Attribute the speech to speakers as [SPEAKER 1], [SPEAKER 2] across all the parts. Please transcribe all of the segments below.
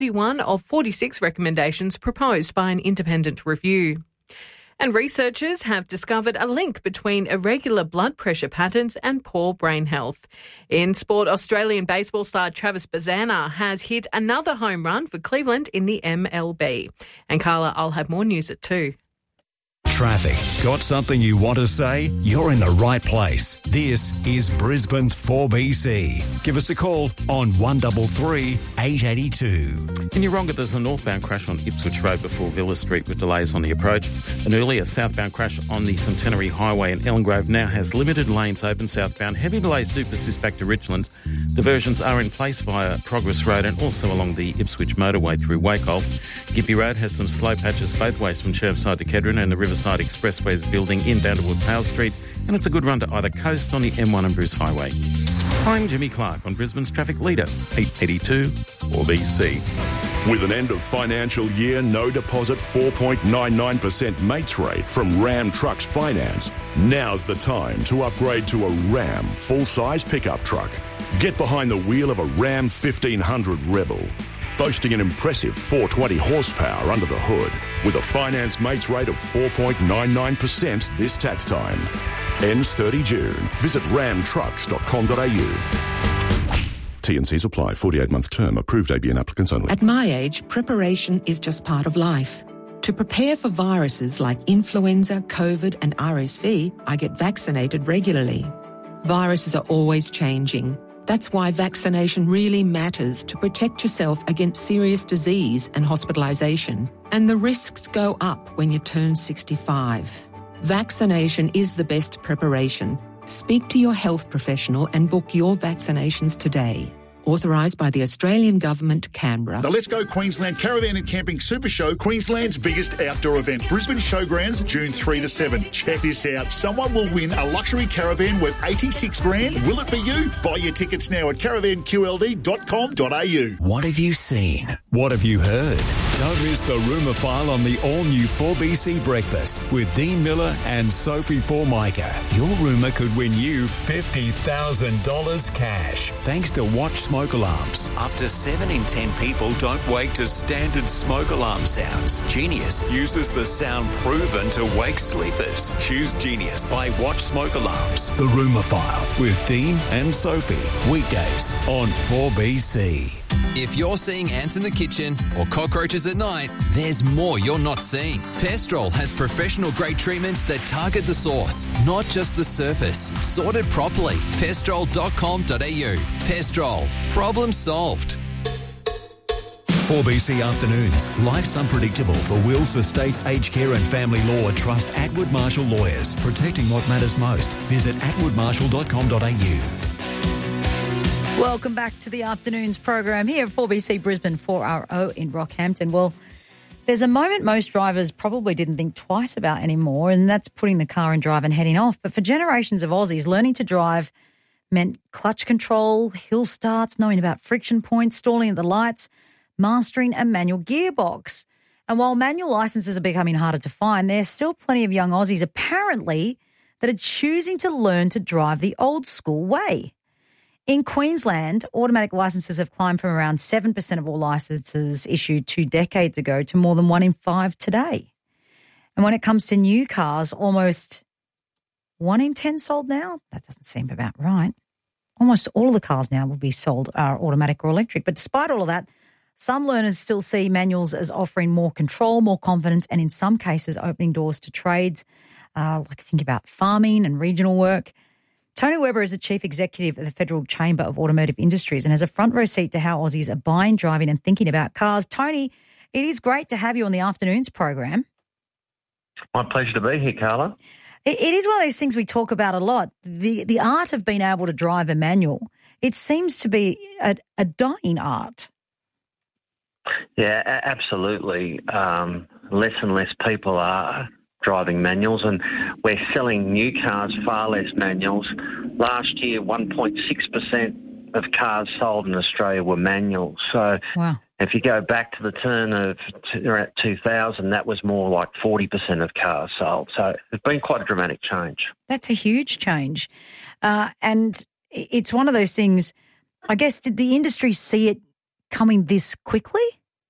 [SPEAKER 1] 41 of 46 recommendations proposed by an independent review. And researchers have discovered a link between irregular blood pressure patterns and poor brain health. In sport, Australian baseball star Travis Bazana has hit another home run for Cleveland in the MLB. And Carla, I'll have more news at 2.
[SPEAKER 2] Traffic. Got something you want to say? You're in the right place. This is Brisbane's 4BC. Give us a call on 133 882.
[SPEAKER 3] In Yeronga, there's a northbound crash on Ipswich Road before Villa Street with delays on the approach. An earlier southbound crash on the Centenary Highway in Ellen Grove now has limited lanes open southbound. Heavy delays do persist back to Richland. Diversions are in place via Progress Road and also along the Ipswich motorway through Wacol. Gippy Road has some slow patches both ways from Chermside to Kedron, and the Riverside Expressway is building inbound towards Hale Street, and it's a good run to either coast on the M1 and Bruce Highway. I'm Jimmy Clark on Brisbane's Traffic Leader, 882 4BC.
[SPEAKER 4] With an end of financial year, no deposit 4.99% mates rate from Ram Trucks Finance, now's the time to upgrade to a Ram full-size pickup truck. Get behind the wheel of a Ram 1500 Rebel, boasting an impressive 420 horsepower under the hood, with a finance mates rate of 4.99% this tax time. Ends 30 June. Visit ramtrucks.com.au. T&Cs apply. 48-month term. Approved ABN applicants only.
[SPEAKER 5] At my age, preparation is just part of life. To prepare for viruses like influenza, COVID and RSV, I get vaccinated regularly. Viruses are always changing. That's why vaccination really matters to protect yourself against serious disease and hospitalisation. And the risks go up when you turn 65. Vaccination is the best preparation. Speak to your health professional and book your vaccinations today. Authorised by the Australian Government, Canberra.
[SPEAKER 6] The Let's Go Queensland Caravan and Camping Super Show, Queensland's biggest outdoor event. Brisbane Showgrounds, June 3 to 7. Check this out. Someone will win a luxury caravan worth $86,000. Will it be you? Buy your tickets now at caravanqld.com.au.
[SPEAKER 2] What have you seen? What have you heard? Don't miss the Rumour File on the all-new 4BC Breakfast with Dean Miller and Sophie Formica. Your rumour could win you $50,000 cash. Thanks to Watch Smoke Alarms. Up to 7 in 10 people don't wake to standard smoke alarm sounds. Genius uses the sound proven to wake sleepers. Choose Genius by Watch Smoke Alarms. The Rumour File with Dean and Sophie. Weekdays on 4BC.
[SPEAKER 7] If you're seeing ants in the kitchen or cockroaches at night, there's more you're not seeing. Pestrol has professional-grade treatments that target the source, not just the surface. Sorted properly. Pestrol.com.au. Pestrol. Problem solved.
[SPEAKER 2] 4BC Afternoons. Life's unpredictable for wills, estates, aged care and family law. Trust Atwood Marshall Lawyers. Protecting what matters most. Visit atwoodmarshall.com.au.
[SPEAKER 8] Welcome back to the afternoons program here at 4BC Brisbane 4RO in Rockhampton. Well, there's a moment most drivers probably didn't think twice about anymore, and that's putting the car in drive and heading off. But for generations of Aussies, learning to drive meant clutch control, hill starts, knowing about friction points, stalling at the lights, mastering a manual gearbox. And while manual licenses are becoming harder to find, there's still plenty of young Aussies apparently that are choosing to learn to drive the old school way. In Queensland, automatic licences have climbed from around 7% of all licences issued 2 decades ago to more than 1 in 5 today. And when it comes to new cars, almost 1 in 10 sold now? That doesn't seem about right. Almost all of the cars now will be sold are automatic or electric. But despite all of that, some learners still see manuals as offering more control, more confidence, and in some cases opening doors to trades, like think about farming and regional work. Tony Webber is the Chief Executive of the Federal Chamber of Automotive Industries and has a front row seat to how Aussies are buying, driving and thinking about cars. Tony, it is great to have you on the afternoons program.
[SPEAKER 9] My pleasure to be here, Carla.
[SPEAKER 8] It is one of those things we talk about a lot, the art of being able to drive a manual. It seems to be a dying art.
[SPEAKER 9] Yeah, absolutely. Less and less people are driving manuals, and we're selling new cars, far less manuals. Last year, 1.6% of cars sold in Australia were manuals. So
[SPEAKER 8] wow.
[SPEAKER 9] If you go back to the turn of around 2000, that was more like 40% of cars sold. So it's been quite a dramatic change.
[SPEAKER 8] That's a huge change. And it's one of those things, I guess, did the industry see it coming this quickly?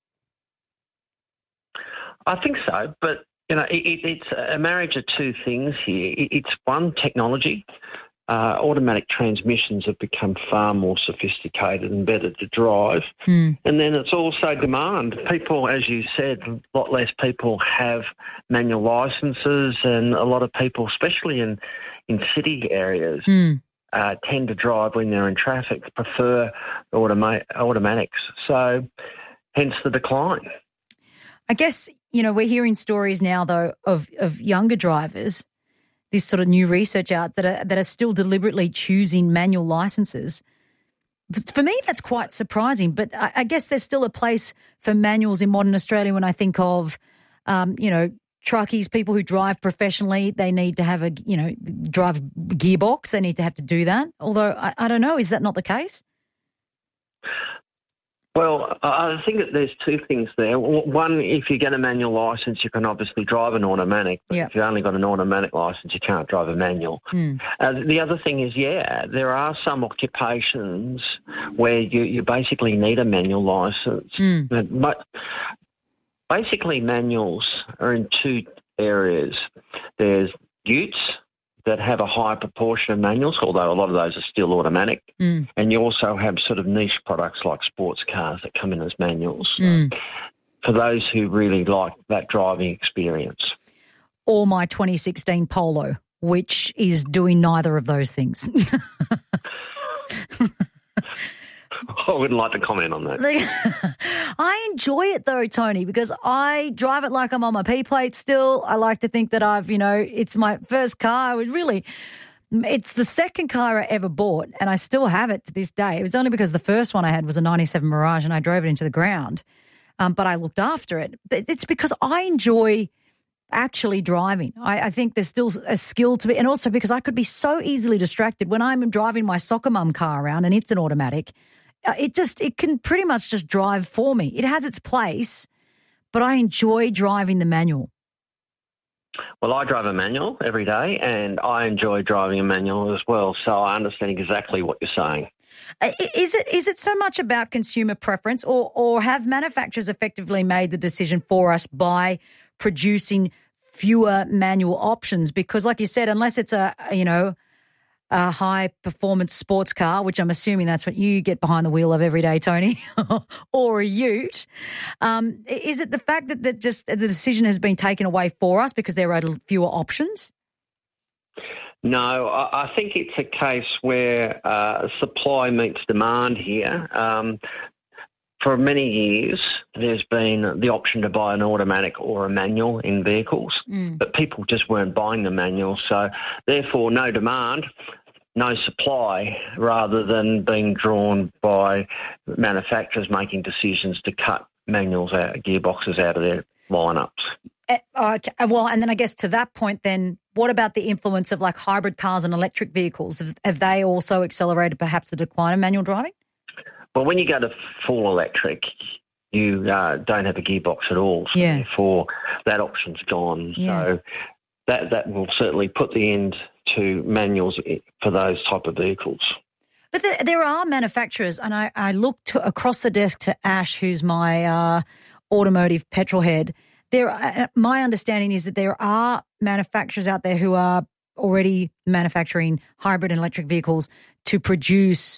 [SPEAKER 9] I think so, but it's a marriage of two things here. It's one, technology. Automatic transmissions have become far more sophisticated and better to drive. And then it's also demand. People, as you said, a lot less people have manual licences, and a lot of people, especially in city areas, tend to drive when they're in traffic, prefer automatics. So hence the decline.
[SPEAKER 8] I guess, we're hearing stories now, though, of younger drivers, this sort of new research out that are still deliberately choosing manual licenses. For me, that's quite surprising, but I guess there's still a place for manuals in modern Australia when I think of, truckies, people who drive professionally. They need to have drive gearbox. They need to have to do that. Although, I don't know, is that not the case?
[SPEAKER 9] Well, I think that there's two things there. One, if you get a manual licence, you can obviously drive an automatic. But if you've only got an automatic licence, you can't drive a manual. The other thing is, there are some occupations where you basically need a manual licence. But basically, manuals are in two areas. There's utes that have a high proportion of manuals, although a lot of those are still automatic. And you also have sort of niche products like sports cars that come in as manuals. For those who really like that driving experience.
[SPEAKER 8] Or my 2016 Polo, which is doing neither of those things.
[SPEAKER 9] I wouldn't like to comment on that.
[SPEAKER 8] I enjoy it though, Tony, because I drive it like I'm on my P plate still. I like to think that it's my first car. It's the second car I ever bought, and I still have it to this day. It was only because the first one I had was a 97 Mirage and I drove it into the ground, but I looked after it. But it's because I enjoy actually driving. I think there's still a skill to it, and also because I could be so easily distracted when I'm driving my soccer mum car around and it's an automatic. It can pretty much just drive for me. It has its place, but I enjoy driving the manual.
[SPEAKER 9] Well, I drive a manual every day, and I enjoy driving a manual as well, so I understand exactly what you're saying.
[SPEAKER 8] Is it so much about consumer preference, or have manufacturers effectively made the decision for us by producing fewer manual options? Because like you said, unless it's a high-performance sports car, which I'm assuming that's what you get behind the wheel of every day, Tony, or a ute. Is it the fact that just the decision has been taken away for us because there are fewer options?
[SPEAKER 9] No, I think it's a case where supply meets demand here. For many years, there's been the option to buy an automatic or a manual in vehicles, but people just weren't buying the manual. So, therefore, no demand, no supply, rather than being drawn by manufacturers making decisions to cut manuals out, gearboxes out of their lineups.
[SPEAKER 8] Okay. Well, and then I guess to that point then, what about the influence of like hybrid cars and electric vehicles? Have they also accelerated perhaps the decline of manual driving?
[SPEAKER 9] Well, when you go to full electric, you don't have a gearbox at all. So therefore, that option's gone. So that will certainly put the end to manuals for those type of vehicles.
[SPEAKER 8] But there are manufacturers, and I looked across the desk to Ash, who's my automotive petrol head. My understanding is that there are manufacturers out there who are already manufacturing hybrid and electric vehicles to produce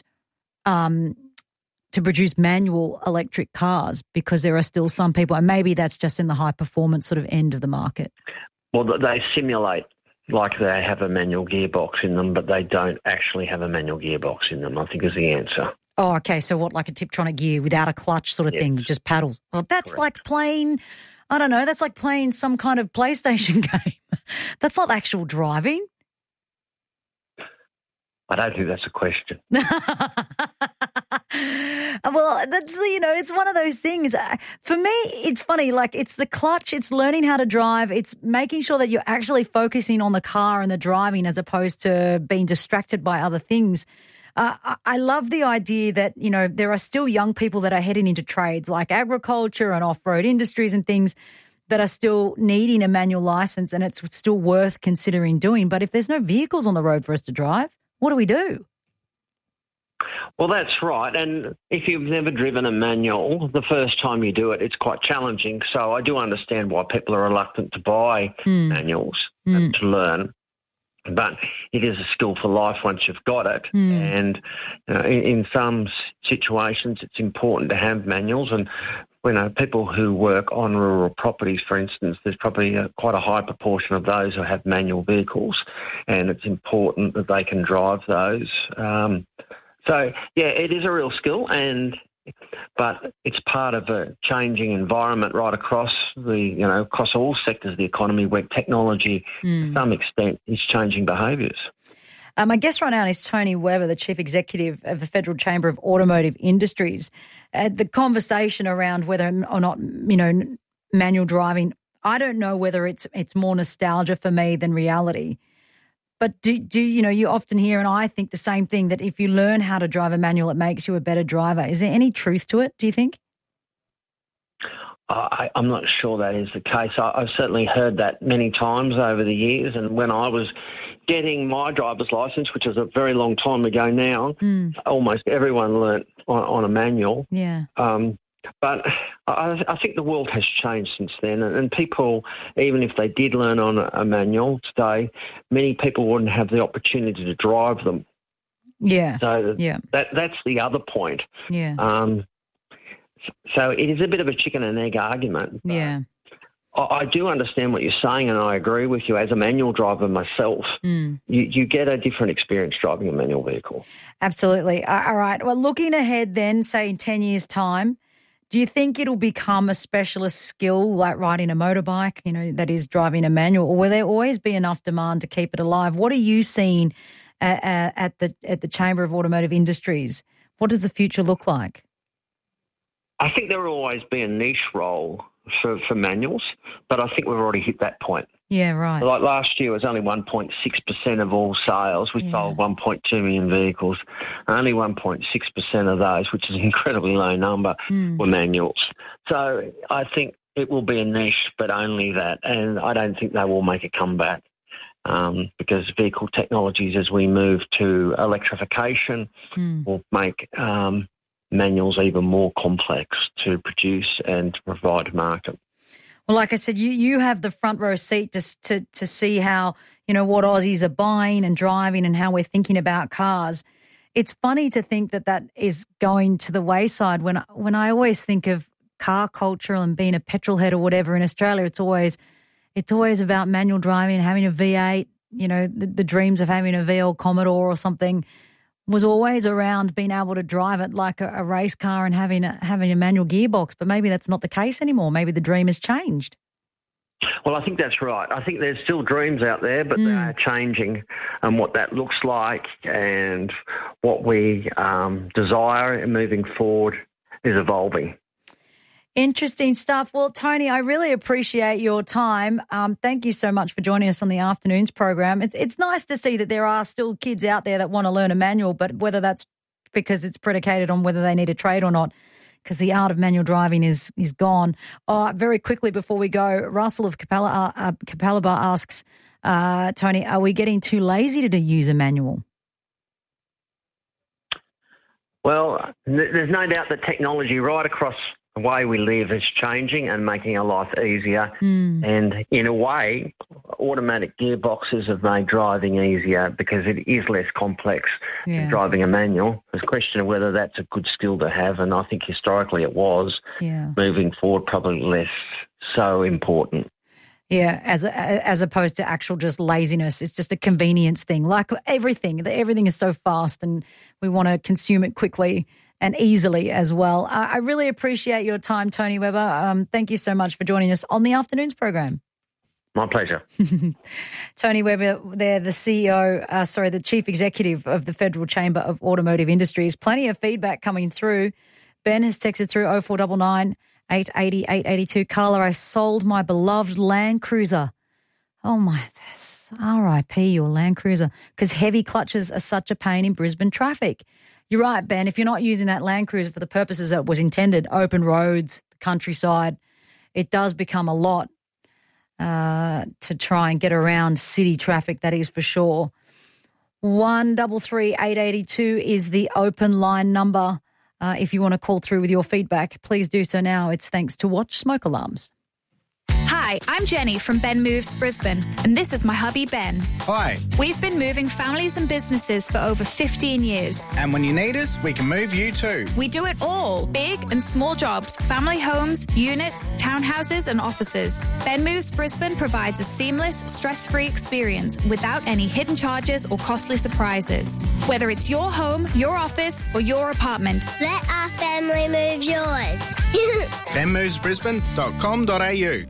[SPEAKER 8] manual electric cars, because there are still some people, and maybe that's just in the high performance sort of end of the market. Well,
[SPEAKER 9] they simulate like they have a manual gearbox in them, but they don't actually have a manual gearbox in them, I think is the answer.
[SPEAKER 8] Oh, okay. So what, like a Tiptronic gear without a clutch sort of thing, just paddles? Well, that's like playing, I don't know, that's like playing some kind of PlayStation game. That's not actual driving.
[SPEAKER 9] I don't think that's a question.
[SPEAKER 8] Well, that's, it's one of those things. For me, it's funny, like it's the clutch, it's learning how to drive, it's making sure that you're actually focusing on the car and the driving as opposed to being distracted by other things. I love the idea that, there are still young people that are heading into trades like agriculture and off-road industries and things that are still needing a manual license, and it's still worth considering doing. But if there's no vehicles on the road for us to drive, what do we do?
[SPEAKER 9] Well, that's right. And if you've never driven a manual, the first time you do it, it's quite challenging. So I do understand why people are reluctant to buy manuals and to learn. But it is a skill for life once you've got it. And in some situations, it's important to have manuals. And people who work on rural properties, for instance, there's probably quite a high proportion of those who have manual vehicles, and it's important that they can drive those. So, it is a real skill, but it's part of a changing environment right across across all sectors of the economy where technology, to some extent, is changing behaviours.
[SPEAKER 8] My guest right now is Tony Webber, the Chief Executive of the Federal Chamber of Automotive Industries. The conversation around whether or not, manual driving, I don't know whether it's more nostalgia for me than reality. But do you often hear, and I think the same thing, that if you learn how to drive a manual, it makes you a better driver. Is there any truth to it, do you think?
[SPEAKER 9] I'm not sure that is the case. I've certainly heard that many times over the years. And when I was getting my driver's licence, which was a very long time ago now, almost everyone learnt on a manual.
[SPEAKER 8] Yeah.
[SPEAKER 9] But I think the world has changed since then, and people, even if they did learn on a manual today, many people wouldn't have the opportunity to drive them.
[SPEAKER 8] Yeah.
[SPEAKER 9] So that's the other point.
[SPEAKER 8] Yeah.
[SPEAKER 9] So it is a bit of a chicken and egg argument.
[SPEAKER 8] Yeah.
[SPEAKER 9] I do understand what you're saying, and I agree with you. As a manual driver myself, you get a different experience driving a manual vehicle.
[SPEAKER 8] Absolutely. All right. Well, looking ahead then, say in 10 years' time, do you think it'll become a specialist skill like riding a motorbike, that is driving a manual, or will there always be enough demand to keep it alive? What are you seeing at the Chamber of Automotive Industries? What does the future look like?
[SPEAKER 9] I think there will always be a niche role for manuals, but I think we've already hit that point.
[SPEAKER 8] Yeah, right.
[SPEAKER 9] Like last year, it was only 1.6% of all sales. We sold 1.2 million vehicles. Only 1.6% of those, which is an incredibly low number, were manuals. So I think it will be a niche, but only that. And I don't think they will make a comeback because vehicle technologies, as we move to electrification, will make manuals even more complex to produce and to provide a market.
[SPEAKER 8] Well, like I said, you have the front row seat to see how, what Aussies are buying and driving and how we're thinking about cars. It's funny to think that is going to the wayside when I always think of car culture and being a petrol head or whatever in Australia, it's always about manual driving and having a V8, the dreams of having a V8 Commodore or something was always around being able to drive it like a race car and having a manual gearbox. But maybe that's not the case anymore. Maybe the dream has changed.
[SPEAKER 9] Well, I think that's right. I think there's still dreams out there, but they are changing, and what that looks like and what we desire moving forward is evolving.
[SPEAKER 8] Interesting stuff. Well, Tony, I really appreciate your time. Thank you so much for joining us on the afternoons program. It's nice to see that there are still kids out there that want to learn a manual, but whether that's because it's predicated on whether they need a trade or not, because the art of manual driving is gone. Very quickly before we go, Russell of Capalaba asks, Tony, are we getting too lazy to use a manual?
[SPEAKER 9] Well, there's no doubt that technology right across the way we live is changing and making our life easier. And in a way, automatic gearboxes have made driving easier because it is less complex than driving a manual. There's a question of whether that's a good skill to have, and I think historically it was. Moving forward, probably less so important.
[SPEAKER 8] Yeah, as opposed to actual just laziness. It's just a convenience thing. Like everything is so fast and we want to consume it quickly and easily as well. I really appreciate your time, Tony Webber. Thank you so much for joining us on the afternoons program.
[SPEAKER 9] My pleasure.
[SPEAKER 8] Tony Webber, they're the the Chief Executive of the Federal Chamber of Automotive Industries. Plenty of feedback coming through. Ben has texted through 0499 880 882. Carla, I sold my beloved Land Cruiser. Oh my, RIP your Land Cruiser, because heavy clutches are such a pain in Brisbane traffic. You're right, Ben. If you're not using that Land Cruiser for the purposes that it was intended, open roads, the countryside, it does become a lot to try and get around city traffic, that is for sure. 133 882 is the open line number. If you want to call through with your feedback, please do so now. It's thanks to Watch Smoke Alarms.
[SPEAKER 10] Hi, I'm Jenny from Ben Moves Brisbane, and this is my hubby Ben.
[SPEAKER 11] Hi.
[SPEAKER 10] We've been moving families and businesses for over 15 years.
[SPEAKER 11] And when you need us, we can move you too.
[SPEAKER 10] We do it all, big and small jobs, family homes, units, townhouses and offices. Ben Moves Brisbane provides a seamless, stress-free experience without any hidden charges or costly surprises. Whether it's your home, your office or your apartment.
[SPEAKER 12] Let our family move yours.
[SPEAKER 11] benmovesbrisbane.com.au.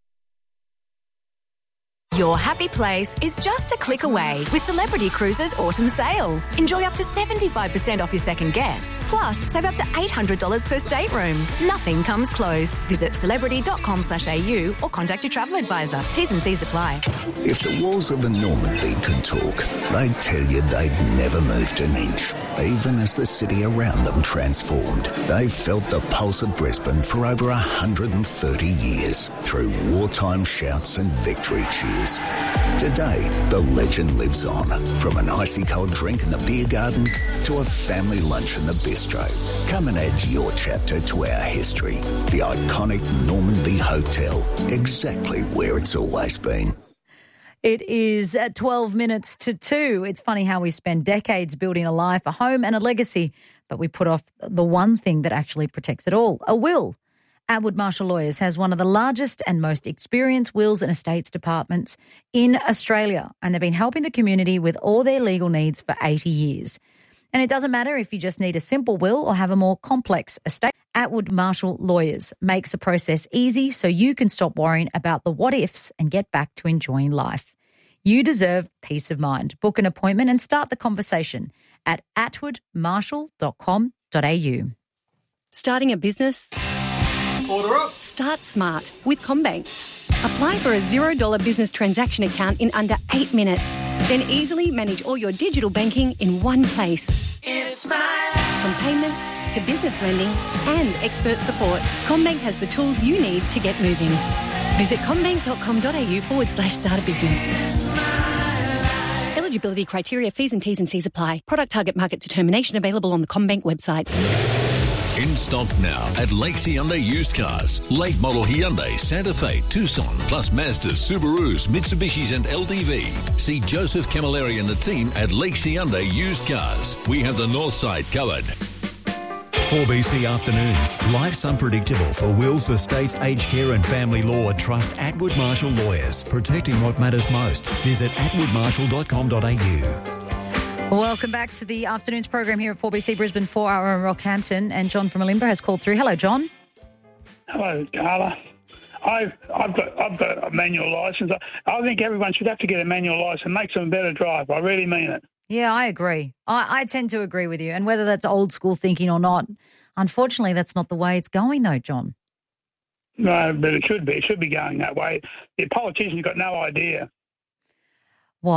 [SPEAKER 13] Your happy place is just a click away with Celebrity Cruises Autumn Sale. Enjoy up to 75% off your second guest. Plus, save up to $800 per stateroom. Nothing comes close. Visit celebrity.com/au or contact your travel advisor. T's and C's apply.
[SPEAKER 14] If the walls of the Normandy could talk, they'd tell you they'd never moved an inch, even as the city around them transformed. They've felt the pulse of Brisbane for over 130 years through wartime shouts and victory cheers. Today, the legend lives on. From an icy cold drink in the beer garden to a family lunch in the bistro. Come and add your chapter to our history. The iconic Normandy Hotel, exactly where it's always been.
[SPEAKER 8] It is at 12 minutes to 2. It's funny how we spend decades building a life, a home and a legacy, but we put off the one thing that actually protects it all, a will. Atwood Marshall Lawyers has one of the largest and most experienced wills and estates departments in Australia, and they've been helping the community with all their legal needs for 80 years. And it doesn't matter if you just need a simple will or have a more complex estate. Atwood Marshall Lawyers makes the process easy so you can stop worrying about the what-ifs and get back to enjoying life. You deserve peace of mind. Book an appointment and start the conversation at atwoodmarshall.com.au.
[SPEAKER 15] Starting a business?
[SPEAKER 16] Order up.
[SPEAKER 15] Start smart with CommBank. Apply for a $0 business transaction account in under 8 minutes. Then easily manage all your digital banking in one place.
[SPEAKER 16] It's my life.
[SPEAKER 15] From payments to business lending and expert support, CommBank has the tools you need to get moving. Visit commbank.com.au/start a business. Eligibility criteria, fees and T's and C's apply. Product target market determination available on the CommBank website.
[SPEAKER 17] In stock now at Lakes Hyundai Used Cars. Late model Hyundai, Santa Fe, Tucson, plus Mazdas, Subarus, Mitsubishis and LDV. See Joseph Camilleri and the team at Lakes Hyundai Used Cars. We have the north side covered.
[SPEAKER 2] 4BC Afternoons. Life's unpredictable for wills, estates, aged care and family law. Trust Atwood Marshall Lawyers. Protecting what matters most. Visit atwoodmarshall.com.au.
[SPEAKER 8] Welcome back to the afternoon's program here at 4BC Brisbane 4 Hour in Rockhampton. And John from Olympia has called through. Hello, John.
[SPEAKER 18] Hello, Carla. I've got a manual licence. I think everyone should have to get a manual licence. It makes them a better driver. I really mean it.
[SPEAKER 8] Yeah, I agree. I tend to agree with you. And whether that's old school thinking or not, unfortunately, that's not the way it's going, though, John.
[SPEAKER 18] No, but it should be. It should be going that way. The politicians got no idea.
[SPEAKER 8] Well,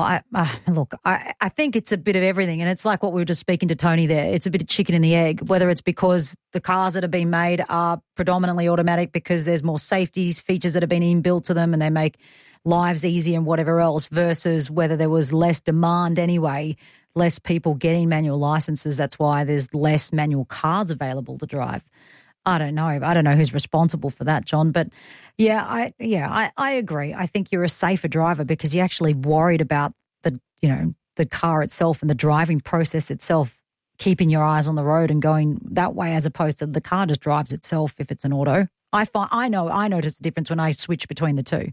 [SPEAKER 8] I think it's a bit of everything, and it's like what we were just speaking to Tony there. It's a bit of chicken and the egg, whether it's because the cars that have been made are predominantly automatic because there's more safety features that have been inbuilt to them and they make lives easy and whatever else, versus whether there was less demand anyway, less people getting manual licenses. That's why there's less manual cars available to drive. I don't know. I don't know who's responsible for that, John. But I agree. I think you're a safer driver because you're actually worried about the car itself and the driving process itself, keeping your eyes on the road and going that way, as opposed to the car just drives itself if it's an auto. I notice the difference when I switch between the two.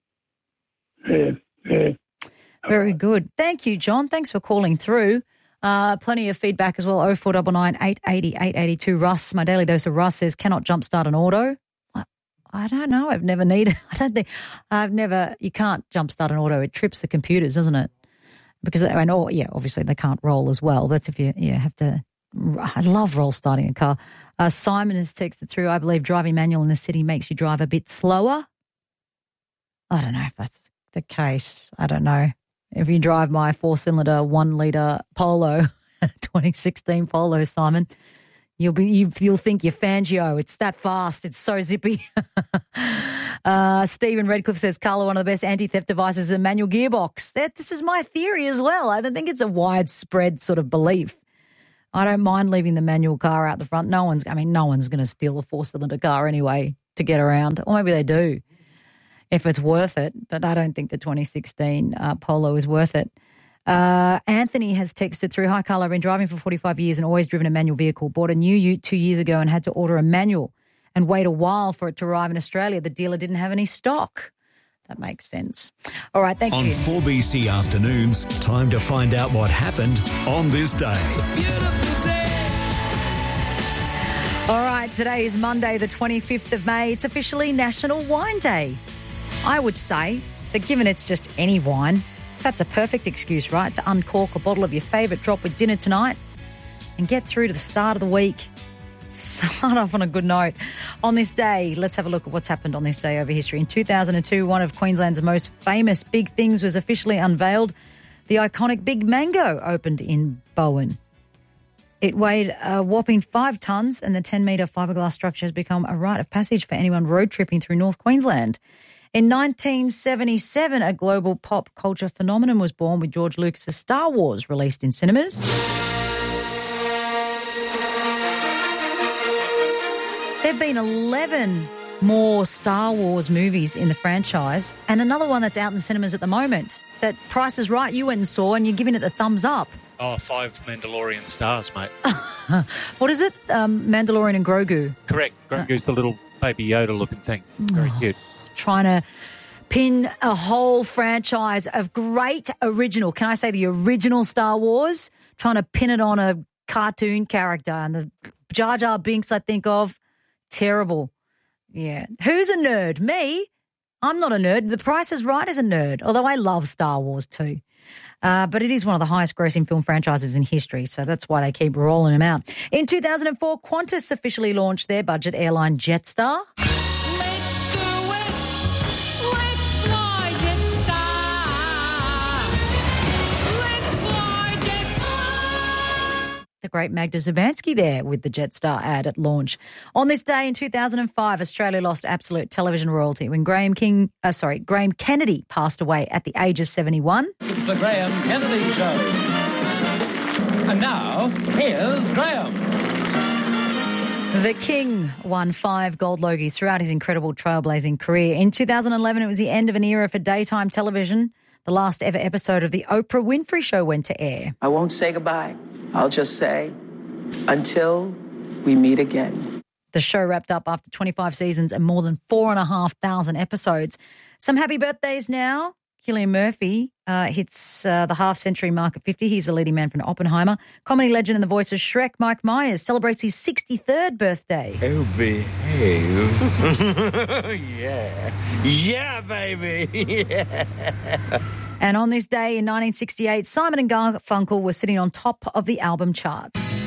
[SPEAKER 18] Yeah.
[SPEAKER 8] Very good. Thank you, John. Thanks for calling through. Plenty of feedback as well. 0499 880 882. Russ, my daily dose of Russ says, cannot jumpstart an auto. I don't know. I've never needed. You can't jumpstart an auto. It trips the computers, doesn't it? Because, obviously they can't roll as well. That's if you have to. I love roll starting a car. Simon has texted through, I believe driving manual in the city makes you drive a bit slower. I don't know if that's the case. I don't know. If you drive my 4-cylinder 1-litre Polo, 2016 Polo, Simon, you'll think you're Fangio. It's that fast. It's so zippy. Stephen Redcliffe says, Carla, one of the best anti-theft devices is a manual gearbox. This is my theory as well. I don't think it's a widespread sort of belief. I don't mind leaving the manual car out the front. No one's going to steal a four-cylinder car anyway to get around. Or maybe they do if it's worth it. But I don't think the 2016 Polo is worth it. Anthony has texted through, hi, Carla, I've been driving for 45 years and always driven a manual vehicle. Bought a new ute 2 years ago and had to order a manual and wait a while for it to arrive in Australia. The dealer didn't have any stock. That makes sense. All right, thank you.
[SPEAKER 2] On 4BC Afternoons, time to find out what happened on this day. It's a beautiful day.
[SPEAKER 8] All right, today is Monday, the 25th of May. It's officially National Wine Day. I would say that given it's just any wine, that's a perfect excuse, right, to uncork a bottle of your favourite drop with dinner tonight and get through to the start of the week. Start off on a good note. On this day, let's have a look at what's happened on this day over history. In 2002, one of Queensland's most famous big things was officially unveiled. The iconic Big Mango opened in Bowen. It weighed a whopping 5 tonnes and the 10-metre fiberglass structure has become a rite of passage for anyone road tripping through North Queensland. In 1977, a global pop culture phenomenon was born with George Lucas's Star Wars released in cinemas. There have been 11 more Star Wars movies in the franchise and another one that's out in cinemas at the moment that Price is Right you went and saw and you're giving it the thumbs up.
[SPEAKER 19] Oh, 5 Mandalorian stars, mate.
[SPEAKER 8] What is it? Mandalorian and Grogu?
[SPEAKER 19] Correct. Grogu's the little baby Yoda-looking thing. Very cute.
[SPEAKER 8] Trying to pin a whole franchise of great original, can I say the original Star Wars, trying to pin it on a cartoon character and the Jar Jar Binks I think of. Terrible. Yeah. Who's a nerd? Me? I'm not a nerd. The Price is Right is a nerd, although I love Star Wars too. But it is one of the highest grossing film franchises in history, so that's why they keep rolling them out. In 2004, Qantas officially launched their budget airline Jetstar. The great Magda Szubanski there with the Jetstar ad at launch. On this day in 2005, Australia lost absolute television royalty when Graham Kennedy passed away at the age of 71.
[SPEAKER 20] It's the Graham Kennedy Show. And now, here's Graham.
[SPEAKER 8] The King won 5 Gold Logies throughout his incredible trailblazing career. In 2011, it was the end of an era for daytime television. The last ever episode of The Oprah Winfrey Show went to air.
[SPEAKER 21] I won't say goodbye. I'll just say, until we meet again.
[SPEAKER 8] The show wrapped up after 25 seasons and more than 4,500 episodes. Some happy birthdays now. Cillian Murphy hits the half-century mark at 50. He's the leading man from Oppenheimer. Comedy legend and the voice of Shrek, Mike Myers, celebrates his 63rd birthday.
[SPEAKER 22] Oh, behave. Yeah. Yeah, baby. Yeah.
[SPEAKER 8] And on this day in 1968, Simon and Garfunkel were sitting on top of the album charts.